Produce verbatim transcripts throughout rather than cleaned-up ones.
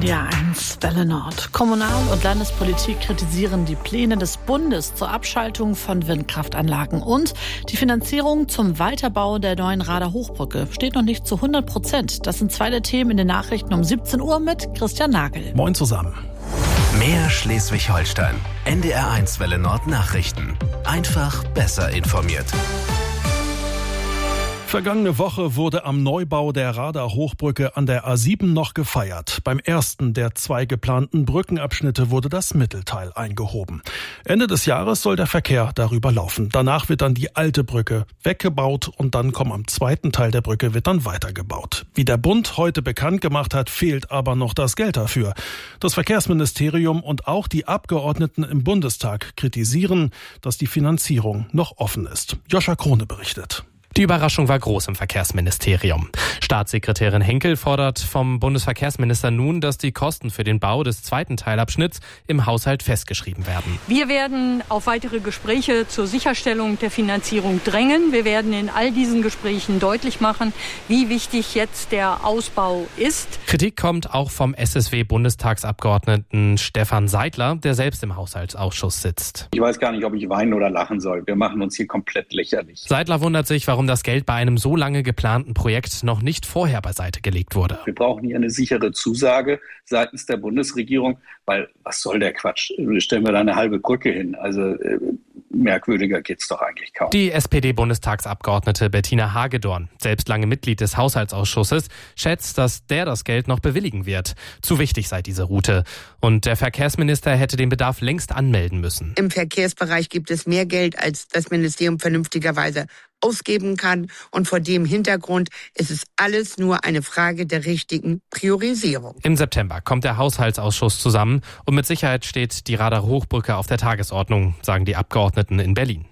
D R eins Welle Nord. Kommunal- und Landespolitik kritisieren die Pläne des Bundes zur Abschaltung von Windkraftanlagen. Und die Finanzierung zum Weiterbau der neuen Rader Hochbrücke steht noch nicht zu hundert Prozent. Das sind zwei der Themen in den Nachrichten um siebzehn Uhr mit Christian Nagel. Moin zusammen. Mehr Schleswig-Holstein. N D R eins Welle Nord Nachrichten. Einfach besser informiert. Vergangene Woche wurde am Neubau der Rader Hochbrücke an der A sieben noch gefeiert. Beim ersten der zwei geplanten Brückenabschnitte wurde das Mittelteil eingehoben. Ende des Jahres soll der Verkehr darüber laufen. Danach wird dann die alte Brücke weggebaut und dann kommt am zweiten Teil der Brücke wird dann weitergebaut. Wie der Bund heute bekannt gemacht hat, fehlt aber noch das Geld dafür. Das Verkehrsministerium und auch die Abgeordneten im Bundestag kritisieren, dass die Finanzierung noch offen ist. Joscha Krone berichtet. Die Überraschung war groß im Verkehrsministerium. Staatssekretärin Henkel fordert vom Bundesverkehrsminister nun, dass die Kosten für den Bau des zweiten Teilabschnitts im Haushalt festgeschrieben werden. Wir werden auf weitere Gespräche zur Sicherstellung der Finanzierung drängen. Wir werden in all diesen Gesprächen deutlich machen, wie wichtig jetzt der Ausbau ist. Kritik kommt auch vom S S W-Bundestagsabgeordneten Stefan Seidler, der selbst im Haushaltsausschuss sitzt. Ich weiß gar nicht, ob ich weinen oder lachen soll. Wir machen uns hier komplett lächerlich. Seidler wundert sich, warum das Geld bei einem so lange geplanten Projekt noch nicht vorher beiseite gelegt wurde. Wir brauchen hier eine sichere Zusage seitens der Bundesregierung, weil was soll der Quatsch? Stellen wir da eine halbe Brücke hin. Also äh, merkwürdiger geht's doch eigentlich kaum. Die S P D-Bundestagsabgeordnete Bettina Hagedorn, selbst lange Mitglied des Haushaltsausschusses, schätzt, dass der das Geld noch bewilligen wird. Zu wichtig sei diese Route. Und der Verkehrsminister hätte den Bedarf längst anmelden müssen. Im Verkehrsbereich gibt es mehr Geld, als das Ministerium vernünftigerweise ausgeben kann. Und vor dem Hintergrund ist es alles nur eine Frage der richtigen Priorisierung. Im September kommt der Haushaltsausschuss zusammen und mit Sicherheit steht die Rader Hochbrücke auf der Tagesordnung, sagen die Abgeordneten in Berlin.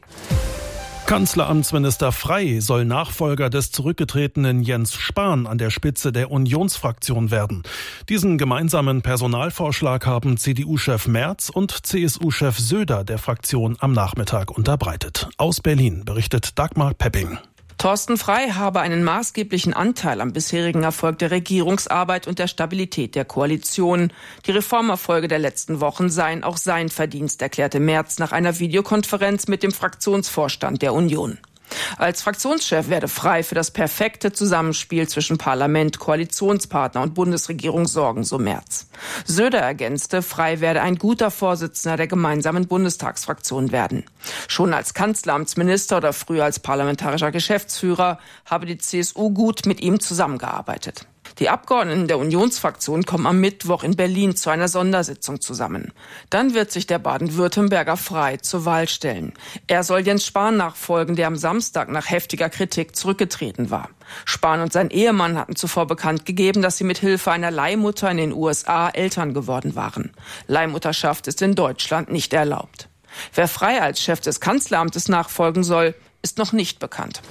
Kanzleramtsminister Frey soll Nachfolger des zurückgetretenen Jens Spahn an der Spitze der Unionsfraktion werden. Diesen gemeinsamen Personalvorschlag haben C D U-Chef Merz und C S U-Chef Söder der Fraktion am Nachmittag unterbreitet. Aus Berlin berichtet Dagmar Pepping. Thorsten Frey habe einen maßgeblichen Anteil am bisherigen Erfolg der Regierungsarbeit und der Stabilität der Koalition. Die Reformerfolge der letzten Wochen seien auch sein Verdienst, erklärte Merz nach einer Videokonferenz mit dem Fraktionsvorstand der Union. Als Fraktionschef werde Frey für das perfekte Zusammenspiel zwischen Parlament, Koalitionspartner und Bundesregierung sorgen, so Merz. Söder ergänzte, Frey werde ein guter Vorsitzender der gemeinsamen Bundestagsfraktion werden. Schon als Kanzleramtsminister oder früher als parlamentarischer Geschäftsführer habe die C S U gut mit ihm zusammengearbeitet. Die Abgeordneten der Unionsfraktion kommen am Mittwoch in Berlin zu einer Sondersitzung zusammen. Dann wird sich der Baden-Württemberger Frey zur Wahl stellen. Er soll Jens Spahn nachfolgen, der am Samstag nach heftiger Kritik zurückgetreten war. Spahn und sein Ehemann hatten zuvor bekannt gegeben, dass sie mit Hilfe einer Leihmutter in den U S A Eltern geworden waren. Leihmutterschaft ist in Deutschland nicht erlaubt. Wer Frey als Chef des Kanzleramtes nachfolgen soll, ist noch nicht bekannt.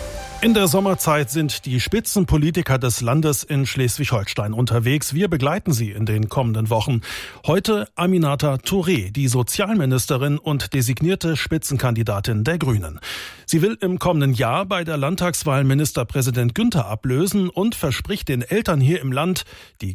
In der Sommerzeit sind die Spitzenpolitiker des Landes in Schleswig-Holstein unterwegs. Wir begleiten sie in den kommenden Wochen. Heute Aminata Touré, die Sozialministerin und designierte Spitzenkandidatin der Grünen. Sie will im kommenden Jahr bei der Landtagswahl Ministerpräsident Günther ablösen und verspricht den Eltern hier im Land, die